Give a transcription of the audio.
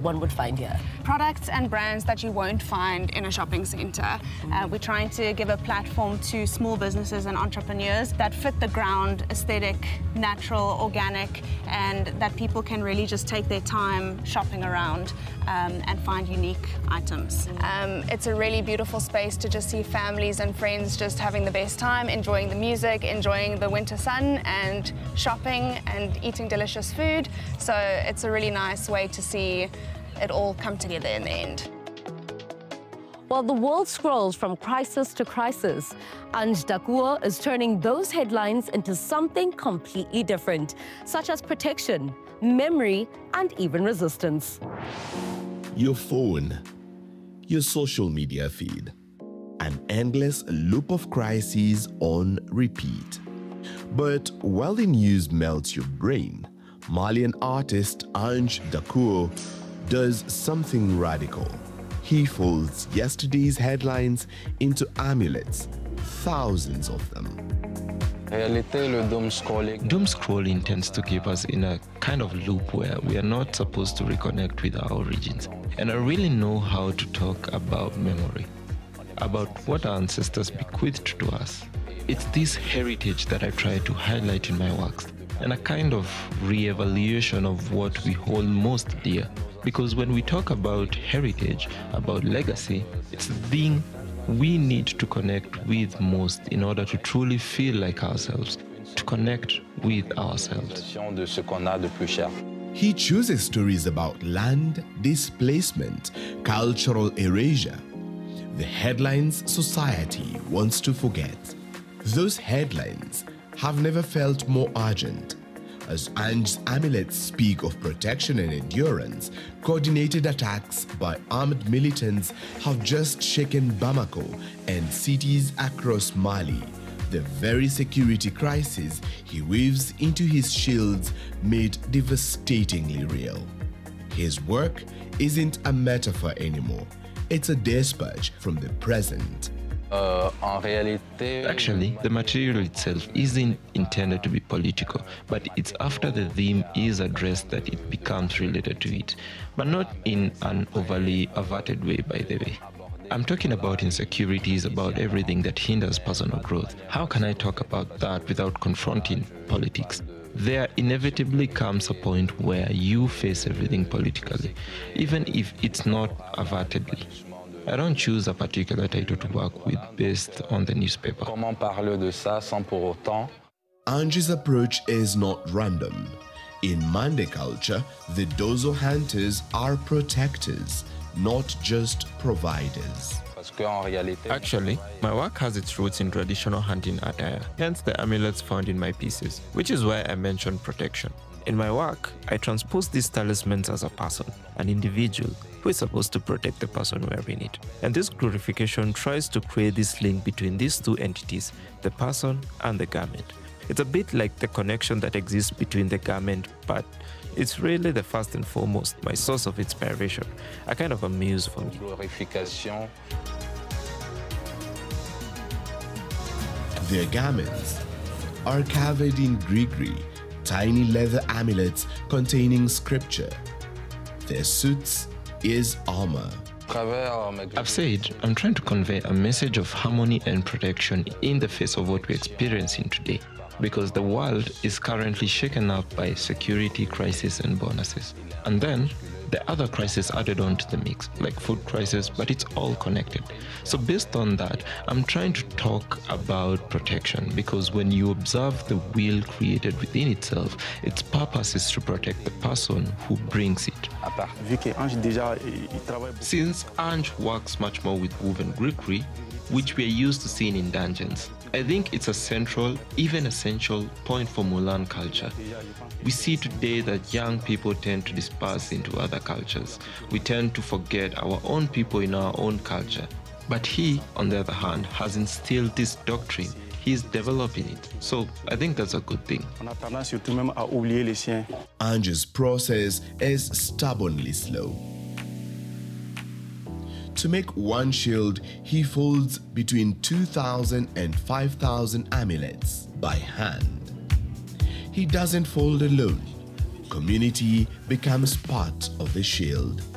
one would find here? Products and brands that you won't find in a shopping centre. We're trying to give a platform to small businesses and entrepreneurs that fit the ground, aesthetic, natural, organic, and that people can really just take their time shopping around and find unique items. It's a really beautiful space to just see families and friends just having the best time, enjoying the music, enjoying the winter sun, and shopping and eating delicious food. So it's a really nice way to see it all come together in the end. While the world scrolls from crisis to crisis, Ange Dakour is turning those headlines into something completely different, such as protection, memory, and even resistance. Your phone, your social media feed, an endless loop of crises on repeat. But while the news melts your brain, Malian artist Ange Dakour does something radical. He folds yesterday's headlines into amulets, thousands of them. Doom scrolling tends to keep us in a kind of loop where we are not supposed to reconnect with our origins. And I really know how to talk about memory, about what our ancestors bequeathed to us. It's this heritage that I try to highlight in my works, and a kind of re-evaluation of what we hold most dear. Because when we talk about heritage, about legacy, it's the thing we need to connect with most in order to truly feel like ourselves, to connect with ourselves. He chooses stories about land, displacement, cultural erasure, the headlines society wants to forget. Those headlines have never felt more urgent. As Ange's amulets speak of protection and endurance, coordinated attacks by armed militants have just shaken Bamako and cities across Mali. The very security crisis he weaves into his shields made devastatingly real. His work isn't a metaphor anymore. It's a dispatch from the present. Actually, the material itself isn't intended to be political, but it's after the theme is addressed that it becomes related to it, but not in an overly averted way, by the way. I'm talking about insecurities, about everything that hinders personal growth. How can I talk about that without confronting politics? There inevitably comes a point where you face everything politically, even if it's not avertedly. I don't choose a particular title to work with based on the newspaper. Ange's approach is not random. In Mande culture, the Dozo hunters are protectors, not just providers. Actually, my work has its roots in traditional hunting attire, hence the amulets found in my pieces, which is why I mentioned protection. In my work, I transpose these talismans as a person, an individual, who is supposed to protect the person wearing it. And this glorification tries to create this link between these two entities, the person and the garment. It's a bit like the connection that exists between the garment, but it's really the first and foremost my source of inspiration, a kind of a muse for me. Their garments are covered in grigri, tiny leather amulets containing scripture. Their suits is armor. I've said I'm trying to convey a message of harmony and protection in the face of what we're experiencing today, because the world is currently shaken up by security crisis and bonuses. And then the other crises added on to the mix, like food crisis, but it's all connected. So based on that, I'm trying to talk about protection, because when you observe the wheel created within itself, its purpose is to protect the person who brings it. Since Ange works much more with woven grigri, which we are used to seeing in dungeons, I think it's a central, even essential point for Mulan culture. We see today that young people tend to disperse into other cultures. We tend to forget our own people in our own culture. But he, on the other hand, has instilled this doctrine. He's developing it. So I think that's a good thing. Ange's process is stubbornly slow. To make one shield, he folds between 2,000 and 5,000 amulets by hand. He doesn't fold alone. Community becomes part of the shield.